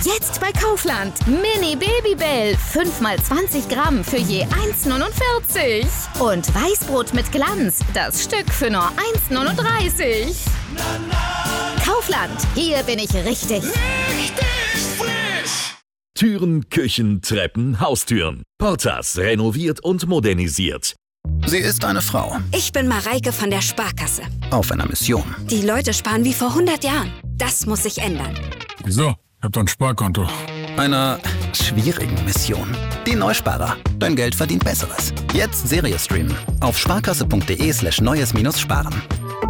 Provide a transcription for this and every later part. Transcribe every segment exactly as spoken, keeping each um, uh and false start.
Jetzt bei Kaufland. Mini Babybell. fünf mal zwanzig Gramm für je eins Komma neunundvierzig. Und Weißbrot mit Glanz. Das Stück für nur eins Komma neununddreißig. Kaufland. Hier bin ich richtig. Richtig frisch! Türen, Küchen, Treppen, Haustüren. Portas renoviert und modernisiert. Sie ist eine Frau. Ich bin Mareike von der Sparkasse. Auf einer Mission. Die Leute sparen wie vor hundert Jahren. Das muss sich ändern. Wieso? Ich hab doch ein Sparkonto. Einer schwierigen Mission. Die Neusparer. Dein Geld verdient Besseres. Jetzt Serie streamen. Auf sparkasse.de slash neues minus sparen.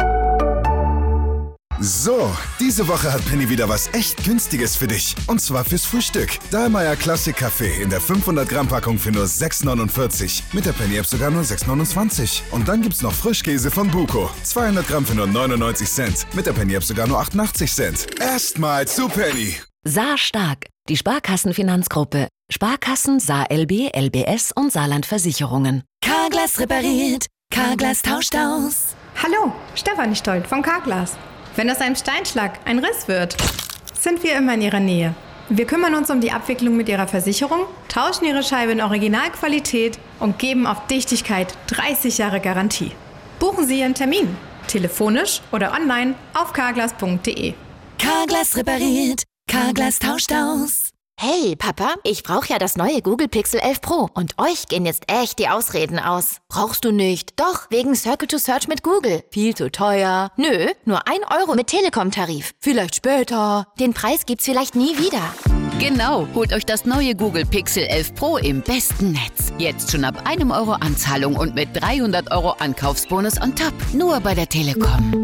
So, diese Woche hat Penny wieder was echt Günstiges für dich. Und zwar fürs Frühstück. Dahlmeier Classic Kaffee in der fünfhundert Gramm Packung für nur sechs Komma neunundvierzig. Mit der Penny App sogar nur sechs Komma neunundzwanzig. Und dann gibt's noch Frischkäse von Buko. zweihundert Gramm für nur neunundneunzig Cent. Mit der Penny App sogar nur achtundachtzig Cent. Erstmal zu Penny. Saar Stark, die Sparkassenfinanzgruppe. Sparkassen, Saar L B, L B S und Saarland Versicherungen. Carglass repariert, Carglass tauscht aus. Hallo, Stefanie Stolt vom Carglass. Wenn aus einem Steinschlag ein Riss wird, sind wir immer in Ihrer Nähe. Wir kümmern uns um die Abwicklung mit Ihrer Versicherung, tauschen Ihre Scheibe in Originalqualität und geben auf Dichtigkeit dreißig Jahre Garantie. Buchen Sie Ihren Termin, telefonisch oder online auf carglass punkt de. Carglass repariert, Carglass tauscht aus. Hey, Papa, ich brauche ja das neue Google Pixel elf Pro und euch gehen jetzt echt die Ausreden aus. Brauchst du nicht? Doch, wegen Circle to Search mit Google. Viel zu teuer. Nö, nur ein Euro mit Telekom-Tarif. Vielleicht später. Den Preis gibt's vielleicht nie wieder. Genau, holt euch das neue Google Pixel elf Pro im besten Netz. Jetzt schon ab einem Euro Anzahlung und mit dreihundert Euro Ankaufsbonus on top. Nur bei der Telekom.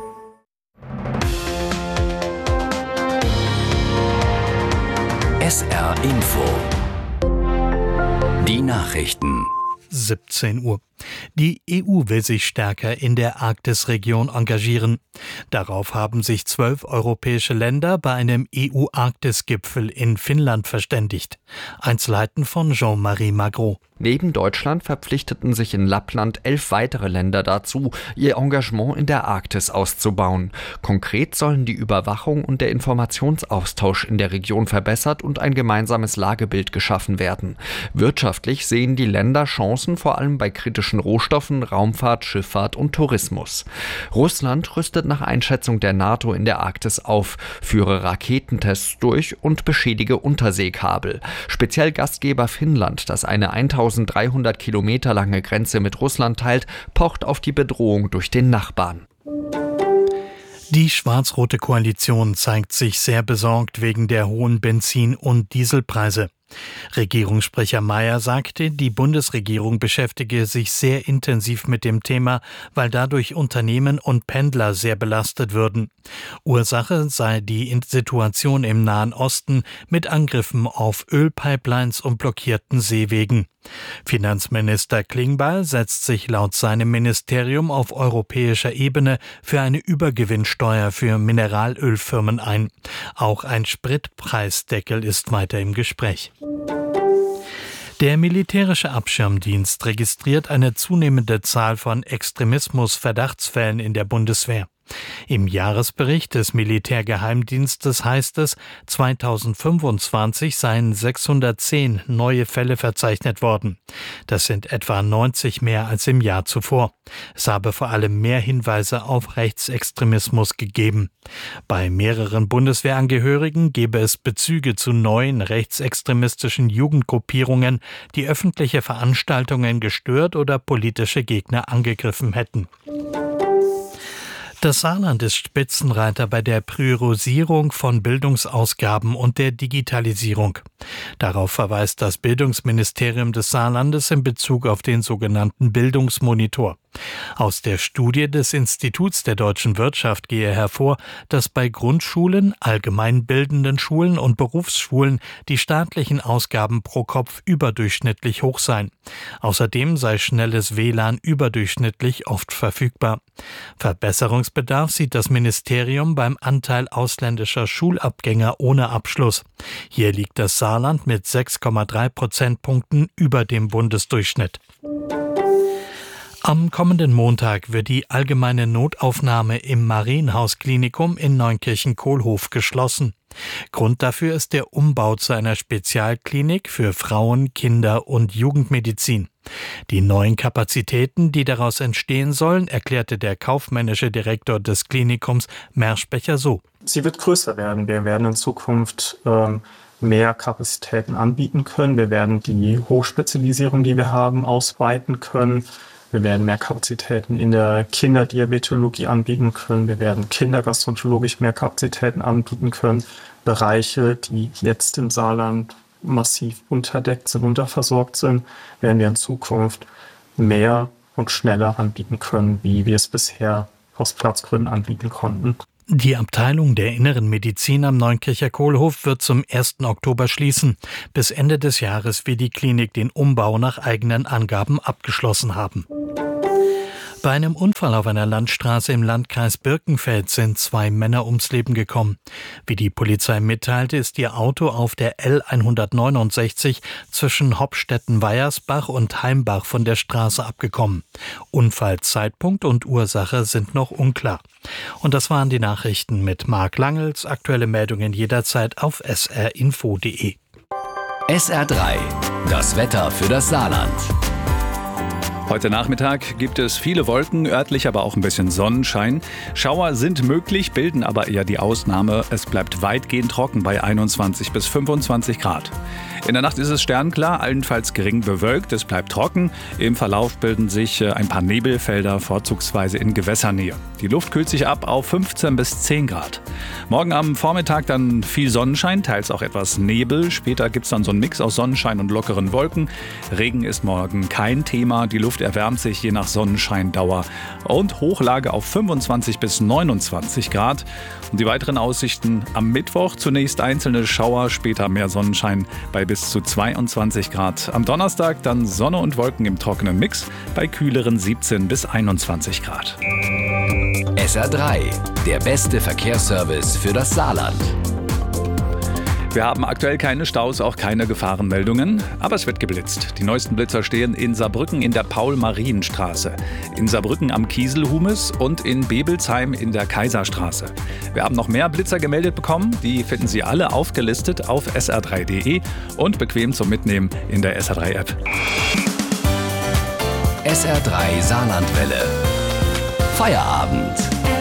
S R Info. Die Nachrichten. siebzehn Uhr. Die E U will sich stärker in der Arktisregion engagieren. Darauf haben sich zwölf europäische Länder bei einem E U-Arktis-Gipfel in Finnland verständigt. Einzelheiten von Jean-Marie Magro. Neben Deutschland verpflichteten sich in Lappland elf weitere Länder dazu, ihr Engagement in der Arktis auszubauen. Konkret sollen die Überwachung und der Informationsaustausch in der Region verbessert und ein gemeinsames Lagebild geschaffen werden. Wirtschaftlich sehen die Länder Chancen vor allem bei kritischen Rohstoffen, Raumfahrt, Schifffahrt und Tourismus. Russland rüstet nach Einschätzung der NATO in der Arktis auf, führe Raketentests durch und beschädige Unterseekabel. Speziell Gastgeber Finnland, das eine eintausenddreihundert Kilometer lange Grenze mit Russland teilt, pocht auf die Bedrohung durch den Nachbarn. Die schwarz-rote Koalition zeigt sich sehr besorgt wegen der hohen Benzin- und Dieselpreise. Regierungssprecher Mayer sagte, die Bundesregierung beschäftige sich sehr intensiv mit dem Thema, weil dadurch Unternehmen und Pendler sehr belastet würden. Ursache sei die Situation im Nahen Osten mit Angriffen auf Ölpipelines und blockierten Seewegen. Finanzminister Klingbeil setzt sich laut seinem Ministerium auf europäischer Ebene für eine Übergewinnsteuer für Mineralölfirmen ein. Auch ein Spritpreisdeckel ist weiter im Gespräch. Der militärische Abschirmdienst registriert eine zunehmende Zahl von Extremismus-Verdachtsfällen in der Bundeswehr. Im Jahresbericht des Militärgeheimdienstes heißt es, zweitausendfünfundzwanzig seien sechshundertzehn neue Fälle verzeichnet worden. Das sind etwa neunzig mehr als im Jahr zuvor. Es habe vor allem mehr Hinweise auf Rechtsextremismus gegeben. Bei mehreren Bundeswehrangehörigen gebe es Bezüge zu neuen rechtsextremistischen Jugendgruppierungen, die öffentliche Veranstaltungen gestört oder politische Gegner angegriffen hätten. Das Saarland ist Spitzenreiter bei der Priorisierung von Bildungsausgaben und der Digitalisierung. Darauf verweist das Bildungsministerium des Saarlandes in Bezug auf den sogenannten Bildungsmonitor. Aus der Studie des Instituts der deutschen Wirtschaft gehe hervor, dass bei Grundschulen, allgemeinbildenden Schulen und Berufsschulen die staatlichen Ausgaben pro Kopf überdurchschnittlich hoch seien. Außerdem sei schnelles W L A N überdurchschnittlich oft verfügbar. Verbesserungsbedarf sieht das Ministerium beim Anteil ausländischer Schulabgänger ohne Abschluss. Hier liegt das Saarland mit sechs Komma drei Prozentpunkten über dem Bundesdurchschnitt. Am kommenden Montag wird die allgemeine Notaufnahme im Marienhaus-Klinikum in Neunkirchen-Kohlhof geschlossen. Grund dafür ist der Umbau zu einer Spezialklinik für Frauen-, Kinder- und Jugendmedizin. Die neuen Kapazitäten, die daraus entstehen sollen, erklärte der kaufmännische Direktor des Klinikums Merschbecher so. Sie wird größer werden. Wir werden in Zukunft ähm, mehr Kapazitäten anbieten können. Wir werden die Hochspezialisierung, die wir haben, ausweiten können. Wir werden mehr Kapazitäten in der Kinderdiabetologie anbieten können. Wir werden kindergastroenterologisch mehr Kapazitäten anbieten können. Bereiche, die jetzt im Saarland massiv unterdeckt sind, unterversorgt sind, werden wir in Zukunft mehr und schneller anbieten können, wie wir es bisher aus Platzgründen anbieten konnten. Die Abteilung der Inneren Medizin am Neunkircher Kohlhof wird zum ersten Oktober schließen. Bis Ende des Jahres will die Klinik den Umbau nach eigenen Angaben abgeschlossen haben. Bei einem Unfall auf einer Landstraße im Landkreis Birkenfeld sind zwei Männer ums Leben gekommen. Wie die Polizei mitteilte, ist ihr Auto auf der L hundertneunundsechzig zwischen Hopstetten-Weiersbach und Heimbach von der Straße abgekommen. Unfallzeitpunkt und Ursache sind noch unklar. Und das waren die Nachrichten mit Marc Langels. Aktuelle Meldungen jederzeit auf s r info punkt d e. S R drei, das Wetter für das Saarland. Heute Nachmittag gibt es viele Wolken, örtlich aber auch ein bisschen Sonnenschein. Schauer sind möglich, bilden aber eher die Ausnahme. Es bleibt weitgehend trocken bei einundzwanzig bis fünfundzwanzig Grad. In der Nacht ist es sternklar, allenfalls gering bewölkt. Es bleibt trocken. Im Verlauf bilden sich ein paar Nebelfelder, vorzugsweise in Gewässernähe. Die Luft kühlt sich ab auf fünfzehn bis zehn Grad. Morgen am Vormittag dann viel Sonnenschein, teils auch etwas Nebel. Später gibt es dann so einen Mix aus Sonnenschein und lockeren Wolken. Regen ist morgen kein Thema. Die Luft erwärmt sich je nach Sonnenscheindauer und Hochlage auf fünfundzwanzig bis neunundzwanzig Grad. Und die weiteren Aussichten am Mittwoch zunächst einzelne Schauer, später mehr Sonnenschein bei bis zu zweiundzwanzig Grad. Am Donnerstag dann Sonne und Wolken im trockenen Mix bei kühleren siebzehn bis einundzwanzig Grad. S R drei, der beste Verkehrsservice für das Saarland. Wir haben aktuell keine Staus, auch keine Gefahrenmeldungen, aber es wird geblitzt. Die neuesten Blitzer stehen in Saarbrücken in der Paul-Marienstraße, in Saarbrücken am Kieselhumes und in Bebelsheim in der Kaiserstraße. Wir haben noch mehr Blitzer gemeldet bekommen, die finden Sie alle aufgelistet auf s r drei punkt d e und bequem zum Mitnehmen in der S R drei App. S R drei Saarlandwelle. Feierabend.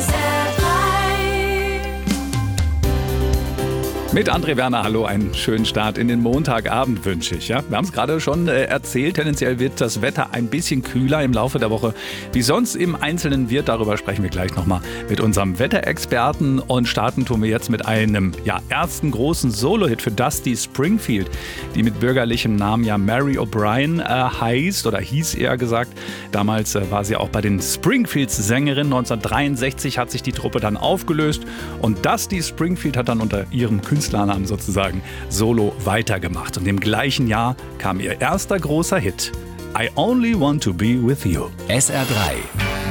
Mit André Werner, hallo, einen schönen Start in den Montagabend wünsche ich. Ja? Wir haben es gerade schon äh, erzählt, tendenziell wird das Wetter ein bisschen kühler im Laufe der Woche. Wie sonst im Einzelnen wird, darüber sprechen wir gleich nochmal mit unserem Wetterexperten. Und starten tun wir jetzt mit einem ja, ersten großen Solo-Hit für Dusty Springfield, die mit bürgerlichem Namen ja Mary O'Brien äh, heißt oder hieß eher gesagt. Damals äh, war sie auch bei den Springfields Sängerin. neunzehnhundertdreiundsechzig hat sich die Truppe dann aufgelöst und Dusty Springfield hat dann unter ihrem Künstlernamen sozusagen solo weitergemacht. Und im gleichen Jahr kam ihr erster großer Hit, I Only Want to Be With You. S R drei.